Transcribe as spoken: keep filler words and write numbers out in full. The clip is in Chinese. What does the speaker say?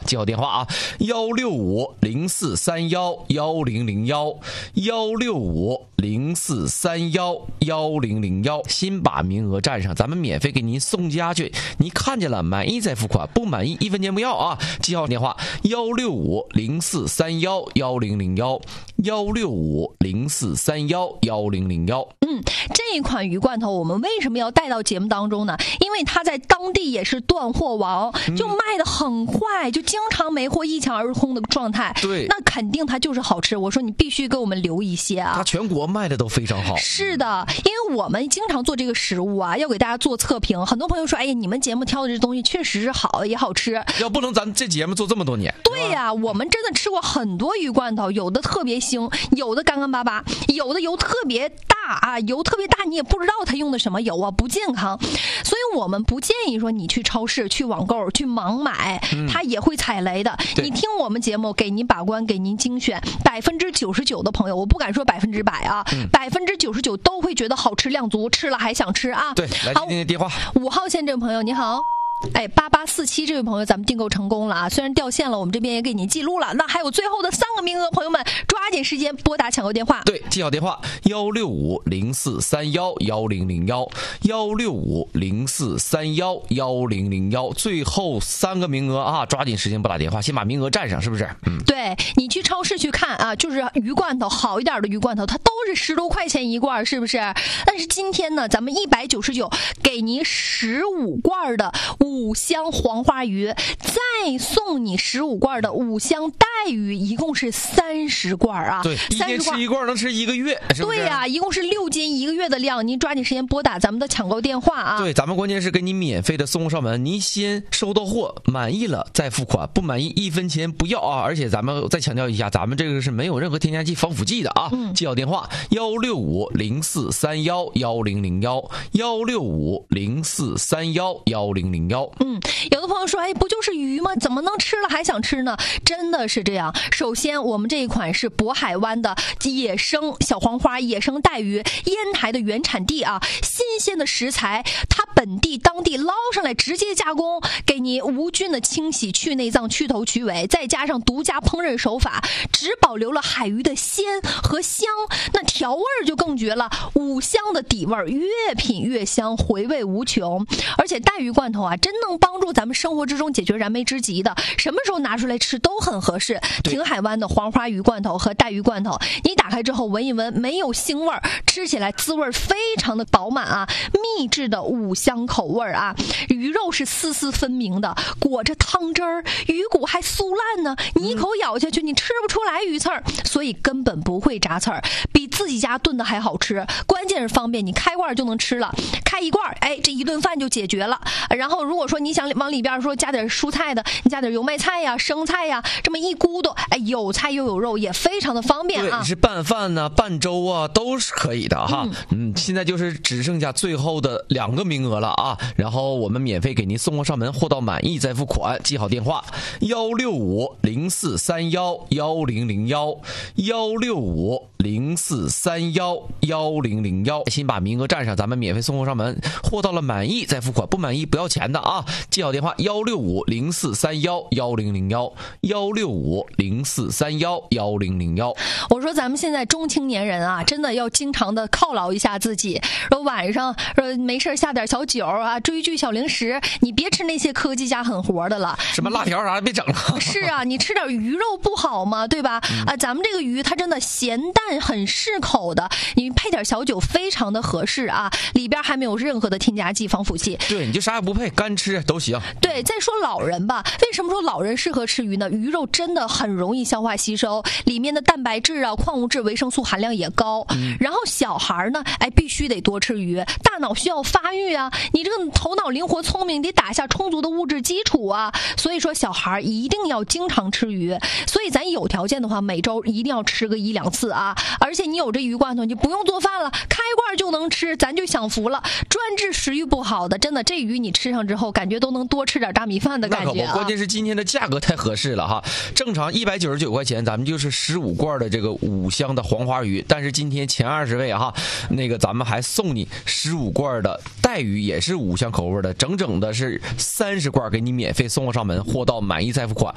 记好电话啊，幺六五零四三幺幺零零幺幺六五零四三幺幺零零幺，先把名额占上，咱们免费给您送家去。你看见了，满意再付款，不满意一分钱不要啊！记好电话，幺六五零四三幺幺零零幺幺六五零四三幺幺零零幺。 嗯，这一款鱼罐头我们为什么要带到节目当中呢？因为它在当地也是断货王，就卖得很快，就经常没货，一抢而空的状态。 对， 那肯定它就是好吃。我说你必须给我们留一些啊！ 它全国卖的都非常好。 是的，因为我们经常做这个食物啊，要给大家做测评。很多朋友说，哎呀，你们节目挑的这东西确实是好，也好吃。 要不能咱这节目做这么多年。 对呀、啊，我们真的吃过很多鱼罐头，有的特别腥，有的干干巴巴，有的油特别大啊，油特别大，你也不知道它用的什么油啊，不健康。所以我们不建议说你去超市、去网购、去盲买，它也会踩雷的。 嗯、 你听我们节目，给您把关，给您精选，百分之九十九的朋友，我不敢说百分之百啊，百分之九十九都会觉得好吃量足，吃了还想吃啊。 对，来听听电话。 五号线这位朋友，你好。哎，八八四七这位朋友，咱们订购成功了啊！虽然掉线了，我们这边也给您记录了。那还有最后的三个名额，朋友们抓紧时间拨打抢购电话。 对，记好电话：幺六五零四三幺幺零零幺幺六五零四三幺幺零零幺。最后三个名额啊，抓紧时间拨打电话，先把名额占上，是不是？嗯， 对，你去超市去看啊，就是鱼罐头好一点的鱼罐头，它都是十多块钱一罐，是不是？但是今天呢，咱们一百九十九给您十五罐的五香黄花鱼，再送你十五罐的五香带鱼，一共是三十罐啊！ 对，一天吃一罐能吃一个月，是不是？ 对呀、啊，一共是六斤一个月的量，您抓紧时间拨打咱们的抢购电话啊！ 对，咱们关键是给你免费的送上门，您先收到货，满意了再付款，不满意一分钱不要啊！而且咱们再强调一下，咱们这个是没有任何添加剂、防腐剂的啊！嗯、记好电话：幺六五零四三幺幺零零幺幺六五零四三幺幺零零幺。 嗯，有的朋友说，哎，不就是鱼吗？怎么能吃了还想吃呢？真的是这样。首先，我们这一款是渤海湾的野生小黄花、野生带鱼，烟台的原产地啊，新鲜的食材，它本地当地捞上来直接加工，给你无菌的清洗、去内脏、去头去尾，再加上独家烹饪手法，只保留了海鱼的鲜和香，那调味就更绝了，五香的底味越品越香，回味无穷。而且带鱼罐头啊，真能帮助咱们生活之中解决燃眉之急的，什么时候拿出来吃都很合适。挺海湾的黄花鱼罐头和带鱼罐头，你打开之后闻一闻，没有腥味儿，吃起来滋味非常的饱满啊，秘制的五香口味啊，鱼肉是丝丝分明的，裹着汤汁儿，鱼骨还酥烂呢，你一口咬下去，你吃不出来鱼刺儿，所以根本不会扎刺儿，比自己家炖的还好吃。关键是方便，你开罐就能吃了，开一罐，哎，这一顿饭就解决了。然后如果说你想往里边说加点蔬菜的，你加点油麦菜呀、生菜呀，这么一咕嘟，哎，有菜又有肉，也非常的方便啊。 对，是拌饭呢、啊、拌粥啊，都是可以的哈。嗯, 嗯，现在就是只剩下最后的两个名额了啊，然后我们免费给您送货上门，货到满意再付款。记好电话：幺六五零四三幺幺零零幺幺六五零四三幺幺零零幺。先把名额占上，咱们免费送货上门，货到了满意再付款，不满意不要钱的啊。记好电话：幺六五零四三幺幺零零幺幺六五零四三幺幺零零幺。 我说咱们现在中青年人啊，真的要经常的犒劳一下自己。说晚上说没事下点小酒啊，追剧小零食，你别吃那些科技加狠活的了， 什么辣条啥的别整了。 是啊，你吃点鱼肉不好吗？对吧？嗯、啊，咱们这个鱼它真的咸淡很适口的，你配点小酒非常的合适啊，里边还没有任何的添加剂、防腐剂。 对，你就啥也不配，干吃都行。 对，再说老人吧，为什么说老人适合吃鱼呢？鱼肉真的很容易消化吸收，里面的蛋白质啊、矿物质、维生素含量也高。嗯、然后小孩呢，哎，必须得多吃鱼，大脑需要发育啊，你这个头脑灵活聪明，得打下充足的物质基础啊。所以说，小孩一定要经常吃鱼。所以咱有条件的话，每周一定要吃个一两次啊。而且你有这鱼罐头，你不用做饭了，开罐就能吃，咱就享福了。专治食欲不好的，真的这鱼你吃上之后，感觉都能多吃点大米饭的感觉、啊。 关键是今天的价格太合适了哈，正常一百九十九块钱，咱们就是十五罐的这个五香的黄花鱼，但是今天前二十位哈，那个咱们还送你十五罐的带鱼，也是五香口味的，整整的是三十罐给你免费送货上门，货到满意再付款。